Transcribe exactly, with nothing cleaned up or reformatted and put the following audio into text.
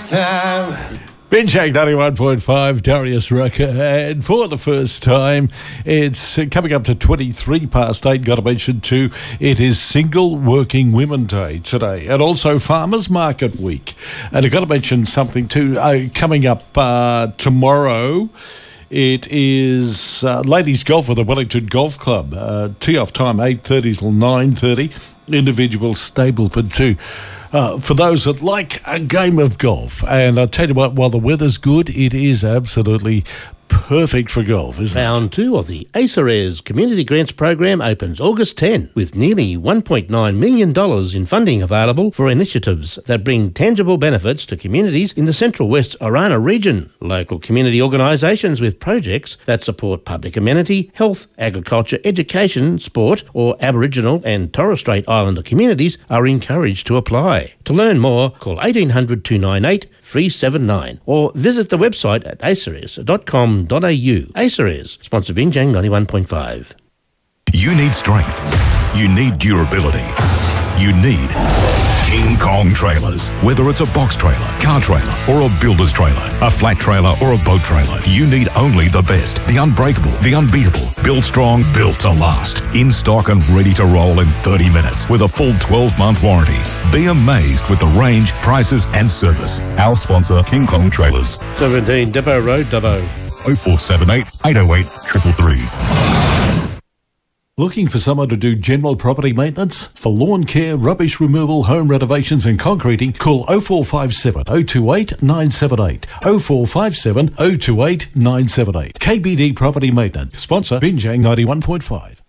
time. Binjag ninety-one point five, Darius Rucker, and for the first time, it's coming up to twenty-three past eight. Got to mention too, it is Single Working Women Day today, and also Farmers Market Week. And I've got to mention something too, uh, coming up uh, tomorrow. It is uh, ladies golf at the Wellington Golf Club. Uh, tee-off time eight thirty till nine thirty. Individual Stableford too. Uh, for those that like a game of golf. And I'll tell you what, while the weather's good, it is absolutely perfect for golf, isn't it? Round two of the ACERES Community Grants Program opens August tenth with nearly one point nine million dollars in funding available for initiatives that bring tangible benefits to communities in the Central West Orana region. Local community organisations with projects that support public amenity, health, agriculture, education, sport or Aboriginal and Torres Strait Islander communities are encouraged to apply. To learn more, call eighteen hundred, two nine eight, three seven nine or visit the website at aceres dot com dot a u. ACERES, sponsor Binjang ninety-one point five. You need strength. You need durability. You need King Kong trailers. Whether it's a box trailer, car trailer, or a builder's trailer, a flat trailer, or a boat trailer, you need only the best. The unbreakable, the unbeatable. Built strong, built to last. In stock and ready to roll in thirty minutes with a full twelve month warranty. Be amazed with the range, prices, and service. Our sponsor, King Kong Trailers. seventeen Depot Road, Dubbo. oh four seven eight, eight oh eight, three three three. Looking for someone to do general property maintenance? For lawn care, rubbish removal, home renovations and concreting, call oh four five seven, oh two eight, nine seven eight. oh four five seven, oh two eight, nine seven eight. K B D Property Maintenance. Sponsor Binjang ninety-one point five.